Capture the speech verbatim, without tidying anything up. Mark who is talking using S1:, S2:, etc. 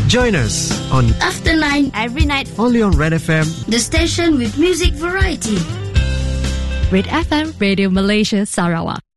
S1: Join us on
S2: After Nine
S3: every night.
S1: only on Red F M.
S2: The station with music variety.
S3: Red F M, Radio Malaysia, Sarawak.